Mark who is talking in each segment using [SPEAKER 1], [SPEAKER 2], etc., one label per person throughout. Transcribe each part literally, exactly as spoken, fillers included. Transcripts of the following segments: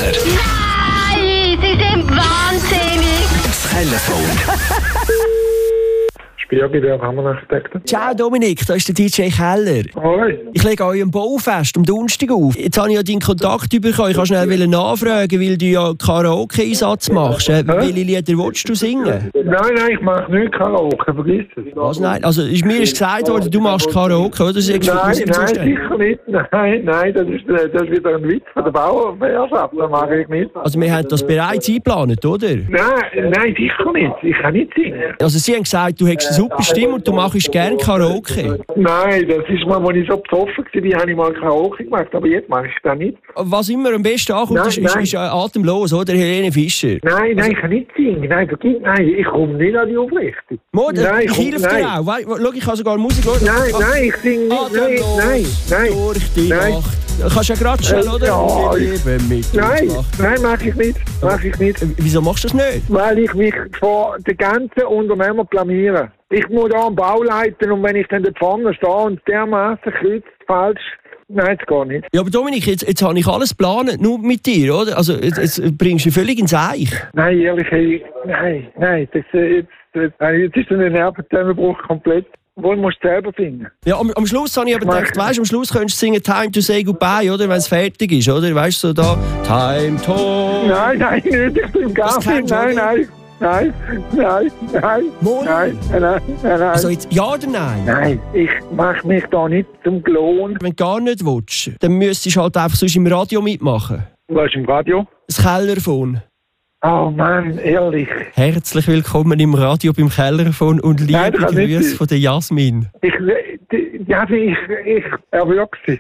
[SPEAKER 1] Wachmacher.
[SPEAKER 2] Nein, Sie sind wahnsinnig.
[SPEAKER 1] Das Telefon.
[SPEAKER 3] Spiegel, der Rahmenarchitekten.
[SPEAKER 4] Ciao Dominik, da ist der D J Keller.
[SPEAKER 3] Hoi.
[SPEAKER 4] Ich lege euch ein Baufest am Donnerstag auf. Jetzt habe ich ja deinen Kontakt bekommen. Ich kann schnell nachfragen, weil du ja Karaoke-Einsatz machst. Äh, welche Lieder willst du singen?
[SPEAKER 3] Nein, nein, ich mache nicht Karaoke, vergiss es.
[SPEAKER 4] Was, nein? Also, ist mir ist gesagt worden, du machst Karaoke, oder? Das ist
[SPEAKER 3] Nein, nein, sicher nicht. Nein, nein, das ist, das ist wieder ein Witz von der Bauerwirtschaft. Das mache ich nicht.
[SPEAKER 4] Also, wir haben das bereits eingeplant, oder?
[SPEAKER 3] Nein, nein, sicher nicht. Ich kann nicht singen.
[SPEAKER 4] Also, sie haben gesagt, du hättest eine super Stimme und du machst gerne Karaoke.
[SPEAKER 3] Nein, das ist mal, als ich so besoffen war, habe ich mal Karaoke gemacht, aber jetzt mache ich das nicht.
[SPEAKER 4] Was immer am besten ankommt,
[SPEAKER 3] Nein,
[SPEAKER 4] ist, ist,
[SPEAKER 3] nein.
[SPEAKER 4] ist äh, atemlos, oder? Helene Fischer.
[SPEAKER 3] Nein, nein, ich kann nicht singen. Nein, vergiss, nein, ich komme nicht an die Aufrichtung.
[SPEAKER 4] Mo, das,
[SPEAKER 3] Nein,
[SPEAKER 4] ich
[SPEAKER 3] komm,
[SPEAKER 4] helfe
[SPEAKER 3] nein.
[SPEAKER 4] dir auch. Wei- Schau, ich kann sogar Musik hören.
[SPEAKER 3] Nein,
[SPEAKER 4] Ah,
[SPEAKER 3] nein, ich singe nicht. Nein,
[SPEAKER 4] atemlos
[SPEAKER 3] nein, nein.
[SPEAKER 4] durch die
[SPEAKER 3] Nein.
[SPEAKER 4] Nacht. Kannst du ja gerade schnell,
[SPEAKER 3] Äh,
[SPEAKER 4] oder?
[SPEAKER 3] ja,
[SPEAKER 4] Wir
[SPEAKER 3] ich-
[SPEAKER 4] leben mit
[SPEAKER 3] Nein,
[SPEAKER 4] uns.
[SPEAKER 3] nein, mache ich nicht. Mache ich nicht.
[SPEAKER 4] Wieso machst du das nicht?
[SPEAKER 3] Weil ich mich vor den ganzen Unternehmern blamiere. Ich muss da einen Bau leiten und wenn ich dann da vorne stehe und dermaßen kreuzt falsch, nein, das geht nicht.
[SPEAKER 4] Ja, aber Dominik, jetzt, jetzt habe ich alles geplant, nur mit dir, oder? Also, jetzt, jetzt bringst du mich völlig ins Eich.
[SPEAKER 3] Nein, ehrlich, hey, nein, nein, das, äh, jetzt, das, nein, jetzt ist ein Nervenzusammenbruch komplett. Wo musst du selber singen?
[SPEAKER 4] Ja, am, am Schluss habe ich aber
[SPEAKER 3] Mach-
[SPEAKER 4] gedacht, weißt du, am Schluss könntest du singen Time to say goodbye, oder? Wenn es fertig ist, oder? Weißt du, so da, Time to...
[SPEAKER 3] Nein, nein, nicht, ich bin gar
[SPEAKER 4] Das
[SPEAKER 3] nicht,
[SPEAKER 4] kennst du,
[SPEAKER 3] nein,
[SPEAKER 4] oder?
[SPEAKER 3] nein, nein, nein, nein,
[SPEAKER 4] Mo-
[SPEAKER 3] nein, nein, nein, nein, nein.
[SPEAKER 4] Also jetzt, ja oder nein?
[SPEAKER 3] Nein, ich mache mich da nicht zum Klon.
[SPEAKER 4] Wenn du gar nicht willst, dann müsstest du halt einfach sonst im Radio mitmachen.
[SPEAKER 3] Was ist im Radio?
[SPEAKER 4] Das Kellerphone.
[SPEAKER 3] Oh Mann, ehrlich.
[SPEAKER 4] Herzlich willkommen im Radio beim Kellerphone und liebe
[SPEAKER 3] Nein, das kann nicht
[SPEAKER 4] Grüße
[SPEAKER 3] sein.
[SPEAKER 4] von der Jasmin.
[SPEAKER 3] Ich, die- ja, ich, ich erwürge sie.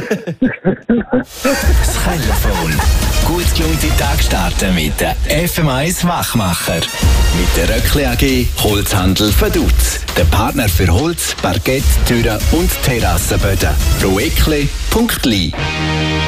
[SPEAKER 1] Das Telefon. Gut gelaunte Tag starten mit der F M eins Wachmacher. Mit der Röckli A G Holzhandel Vaduz. Der Partner für Holz, Parkett, Türen und Terrassenböden. proekli punkt li